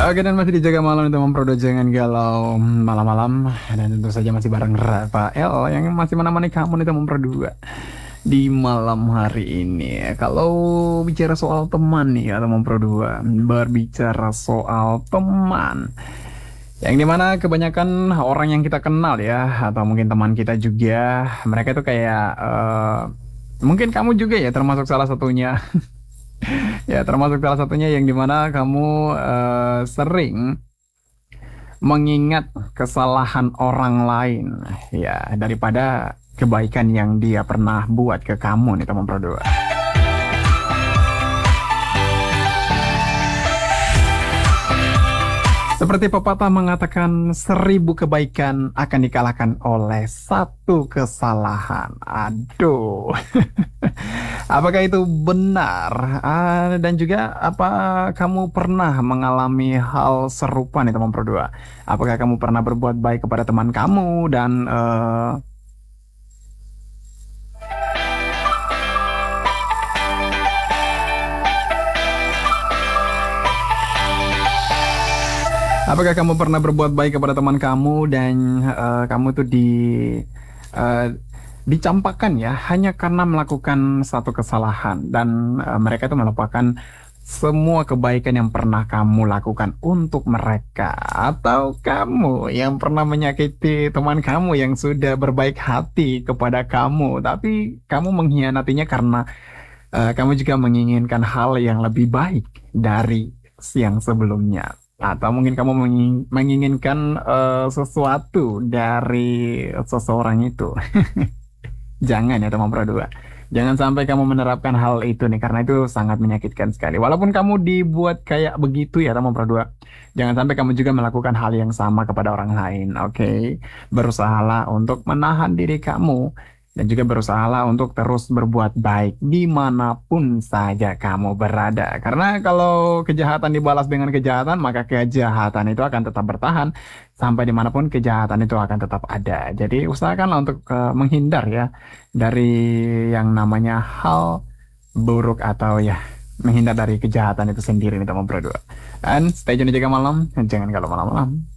Oke, dan masih dijaga malam itu memprodo jangan galau malam-malam. Dan tentu saja masih bareng Rafael yang masih menemani kamu nih teman berdua di malam hari ini. Kalau bicara soal teman nih ya teman berdua, berbicara soal teman yang dimana kebanyakan orang yang kita kenal ya, atau mungkin teman kita juga, mereka itu kayak mungkin kamu juga ya termasuk salah satunya. Ya, termasuk salah satunya yang dimana kamu sering mengingat kesalahan orang lain, ya, daripada kebaikan yang dia pernah buat ke kamu nih teman berdua. Seperti pepatah mengatakan 1000 kebaikan akan dikalahkan oleh satu kesalahan. Aduh. Apakah itu benar? Dan juga apa kamu pernah mengalami hal serupa nih teman berdua? Apakah kamu pernah berbuat baik kepada teman kamu dan apakah kamu pernah berbuat baik kepada teman kamu dan kamu tuh eh, dicampakkan ya hanya karena melakukan satu kesalahan dan mereka itu melupakan semua kebaikan yang pernah kamu lakukan untuk mereka, atau kamu yang pernah menyakiti teman kamu yang sudah berbaik hati kepada kamu tapi kamu mengkhianatinya karena kamu juga menginginkan hal yang lebih baik dari yang sebelumnya. Atau mungkin kamu menginginkan sesuatu dari seseorang itu. Jangan ya teman berdua. Jangan sampai kamu menerapkan hal itu nih, karena itu sangat menyakitkan sekali. Walaupun kamu dibuat kayak begitu ya teman berdua. Jangan sampai kamu juga melakukan hal yang sama kepada orang lain, oke? Berusahalah untuk menahan diri kamu dan juga berusahalah untuk terus berbuat baik dimanapun saja kamu berada. Karena kalau kejahatan dibalas dengan kejahatan, maka kejahatan itu akan tetap bertahan sampai dimanapun kejahatan itu akan tetap ada. Jadi usahakanlah untuk menghindar ya dari yang namanya hal buruk atau ya menghindar dari kejahatan itu sendiri nih teman berdua. Dan stay tune jaga malam, jangan kalau malam-malam.